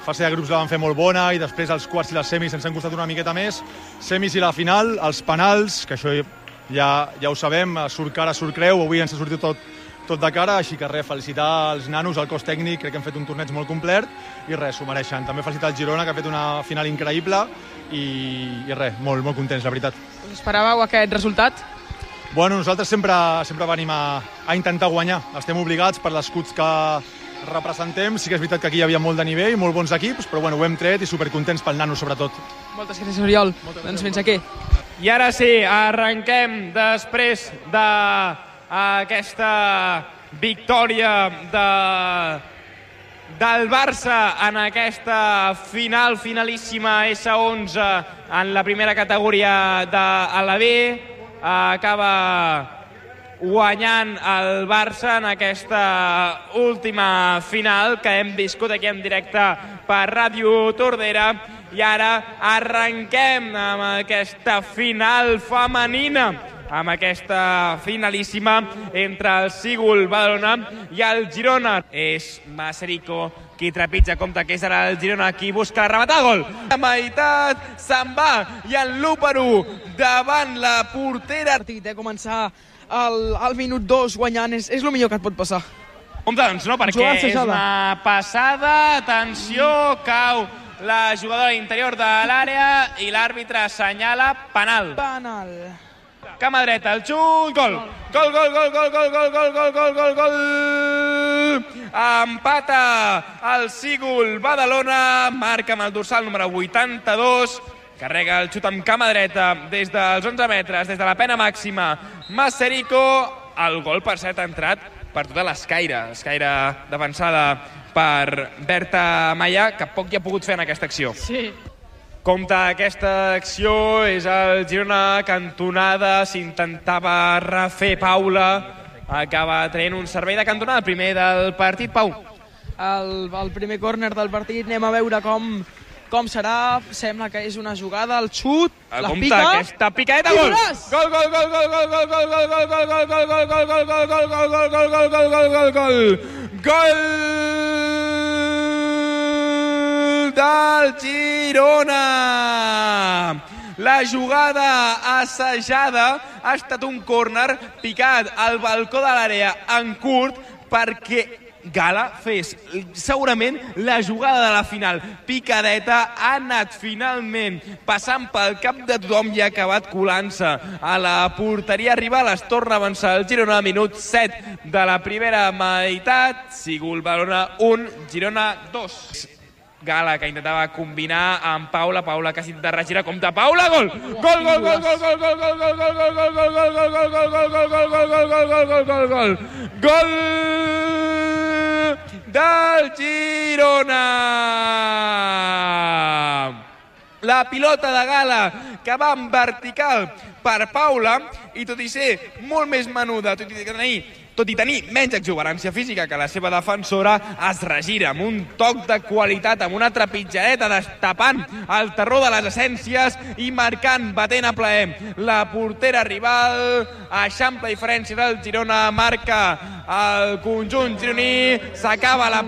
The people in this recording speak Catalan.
fase de grups la van fer molt bona i després els quarts i les semis ens han costat una miqueta més. Semis i la final, els penals, que això ja ho sabem, surt cara, surt creu, avui ens ha sortit tot de cara, així que res, felicitar els nanos, el cos tècnic, crec que hem fet un torneig molt complet i res, s'ho mereixen. També felicitar el Girona, que ha fet una final increïble i res, molt contents, la veritat. Us esperàveu aquest resultat? Bueno, nosaltres sempre venim a intentar guanyar. Estem obligats per l'escuts que representem. Sí que és veritat que aquí hi havia molt de nivell, molt bons equips, però bueno, ho hem tret i supercontents pel nano, sobretot. Moltes gràcies, Oriol. Doncs fins aquí. I ara sí, arrenquem després d'aquesta victòria del Barça en aquesta finalíssima S11 en la primera categoria de la B. Acaba guanyant el Barça en aquesta última final que hem viscut aquí en directe per Ràdio Tordera. I ara arrenquem amb aquesta final femenina, amb aquesta finalíssima entre el Sigul Badalona i el Girona. És Maserico qui trepitja, compte que és ara el Girona qui busca rematar gol. La meitat se'n va i en l'1-1 davant la portera. Començar al minut 2 guanyant és el millor que et pot passar. Compte, doncs no, perquè és una passada. Atenció, cau la jugadora interior de l'àrea i l'àrbitre assenyala penal. Cama dreta, el xut, gol. Gol. Empata el Sigul Badalona, marca amb el dorsal número 82. Carrega el xut amb cama dreta des dels 11 metres, des de la pena màxima. Maserico, el gol, per cert, ha entrat per tota l'escaire defensada per Berta Maia, que poc hi ha pogut fer en aquesta acció. Sí. Compte aquesta acció, és el Girona cantonada, s'intentava refer Paula, acaba traient un servei de cantonada, primer del partit, Pau. El primer córner del partit, anem a veure com serà, sembla que és una jugada, el xut, la pica... Aquesta picadeta, gol! Gol del Girona! La jugada assajada ha estat un córner picat al balcó de l'àrea en curt perquè Gala fes segurament la jugada de la final. Picadeta, ha anat finalment passant pel cap de tothom i ha acabat colant-se a la porteria rival. Es torna a avançar el Girona a minut 7 de la primera meitat. Sigul Badalona 1, Girona 2. Gala, que intentava combinar amb Paula que s'intenta regirar, compte Paula, gol! Gol del Girona! La pilota de Gala que va en vertical per Paula i tot i ser molt més menuda, tot i tenir menys exuberància física que la seva defensora, es regira amb un toc de qualitat, amb una trepitjadeta, destapant el terror de les essències i marcant, batent a plaer la portera rival. Eixampla diferència del Girona, marca el conjunt gironí, s'acaba la